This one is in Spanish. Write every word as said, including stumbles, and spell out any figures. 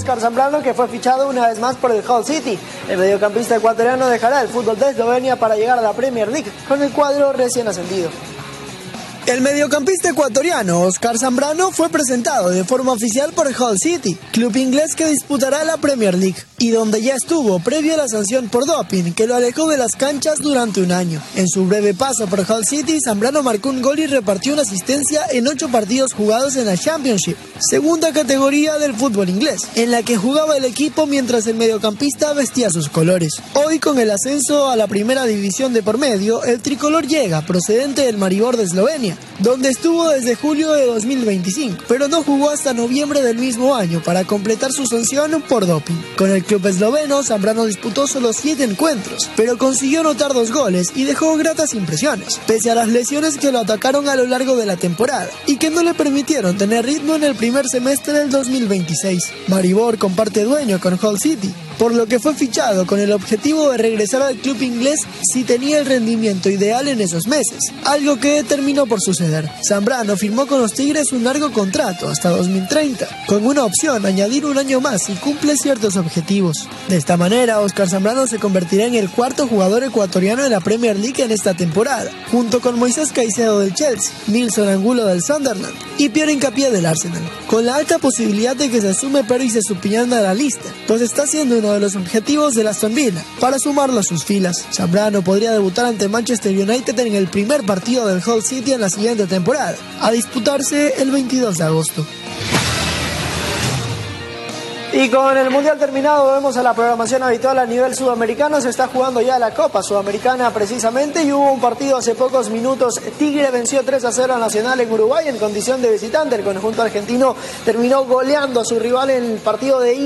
Oscar Zambrano, que fue fichado una vez más por el Hull City. El mediocampista ecuatoriano dejará el fútbol de Eslovenia para llegar a la Premier League con el cuadro recién ascendido. El mediocampista ecuatoriano Oscar Zambrano fue presentado de forma oficial por Hull City, club inglés que disputará la Premier League, y donde ya estuvo previo a la sanción por doping que lo alejó de las canchas durante un año. En su breve paso por Hull City, Zambrano marcó un gol y repartió una asistencia en ocho partidos jugados en la Championship, segunda categoría del fútbol inglés, en la que jugaba el equipo mientras el mediocampista vestía sus colores. Hoy, con el ascenso a la primera división de por medio, el tricolor llega procedente del Maribor de Eslovenia, donde estuvo desde julio de dos mil veinticinco, pero no jugó hasta noviembre del mismo año para completar su sanción por doping. Con el club esloveno, Zambrano disputó solo siete encuentros, pero consiguió anotar dos goles y dejó gratas impresiones, pese a las lesiones que lo atacaron a lo largo de la temporada y que no le permitieron tener ritmo en el primer semestre del dos mil veintiséis. Maribor comparte dueño con Hull City, por lo que fue fichado con el objetivo de regresar al club inglés si tenía el rendimiento ideal en esos meses, algo que terminó por suceder. Zambrano firmó con los Tigres un largo contrato hasta dos mil treinta, con una opción a añadir un año más si cumple ciertos objetivos. De esta manera, Oscar Zambrano se convertirá en el cuarto jugador ecuatoriano en la Premier League en esta temporada, junto con Moisés Caicedo del Chelsea, Nilson Angulo del Sunderland y Pierre Hincapié del Arsenal, con la alta posibilidad de que se sume Peris Estupiñán a la lista, pues está siendo uno de los objetivos de Aston Villa para sumarlo a sus filas. Zambrano podría debutar ante Manchester United en el primer partido del Hull City en la siguiente temporada, a disputarse el veintidós de agosto. Y con el Mundial terminado, volvemos a la programación habitual a nivel sudamericano. Se está jugando ya la Copa Sudamericana precisamente y hubo un partido hace pocos minutos. Tigre venció tres a cero a Nacional en Uruguay en condición de visitante. El conjunto argentino terminó goleando a su rival en el partido de ida.